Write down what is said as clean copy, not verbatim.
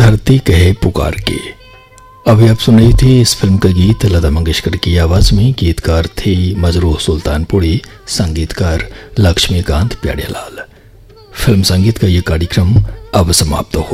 धरती कहे पुकार के। अभी आप सुन रही थी इस फिल्म का गीत लता मंगेशकर की आवाज में। गीतकार थे मजरूह सुल्तानपुरी, संगीतकार लक्ष्मीकांत प्यारेलाल। फिल्म संगीत का ये कार्यक्रम अब समाप्त हो